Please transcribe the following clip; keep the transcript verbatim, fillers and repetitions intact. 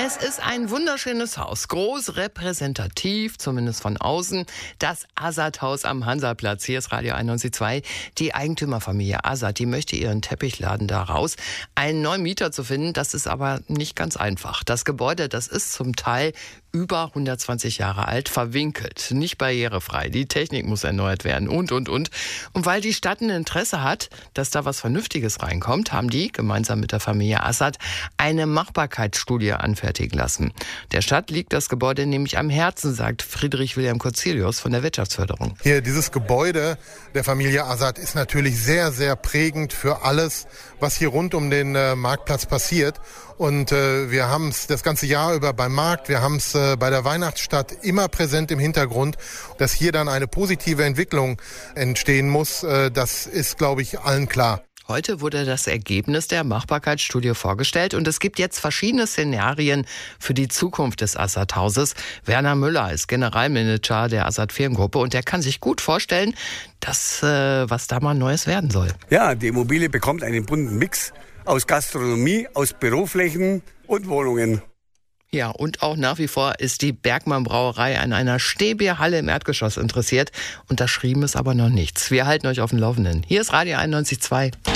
Es ist ein wunderschönes Haus, groß, repräsentativ, zumindest von außen. Das Azad-Haus am Hansaplatz. Hier ist Radio einundneunzig Komma zwei. Die Eigentümerfamilie Azad, die möchte ihren Teppichladen da raus. Einen neuen Mieter zu finden, das ist aber nicht ganz einfach. Das Gebäude, das ist zum Teil über hundertzwanzig Jahre alt, verwinkelt, nicht barrierefrei. Die Technik muss erneuert werden und, und, und. Und weil die Stadt ein Interesse hat, dass da was Vernünftiges reinkommt, haben die gemeinsam mit der Familie Azad eine Machbarkeitsstudie anfertigen lassen. Der Stadt liegt das Gebäude nämlich am Herzen, sagt Friedrich Wilhelm Corzelius von der Wirtschaftsförderung. Hier, dieses Gebäude der Familie Azad ist natürlich sehr, sehr prägend für alles, was hier rund um den äh, Marktplatz passiert. Und äh, wir haben es das ganze Jahr über beim Markt, wir haben es äh, bei der Weihnachtsstadt immer präsent im Hintergrund. Dass hier dann eine positive Entwicklung entstehen muss, äh, das ist, glaube ich, allen klar. Heute wurde das Ergebnis der Machbarkeitsstudie vorgestellt und es gibt jetzt verschiedene Szenarien für die Zukunft des Azad-Hauses. Werner Müller ist Generalmanager der Azad-Firmengruppe und der kann sich gut vorstellen, dass äh, was da mal Neues werden soll. Ja, die Immobilie bekommt einen bunten Mix aus Gastronomie, aus Büroflächen und Wohnungen. Ja, und auch nach wie vor ist die Bergmann Brauerei an einer Stehbierhalle im Erdgeschoss interessiert. Unterschrieben ist aber noch nichts. Wir halten euch auf dem Laufenden. Hier ist Radio einundneunzig Komma zwei.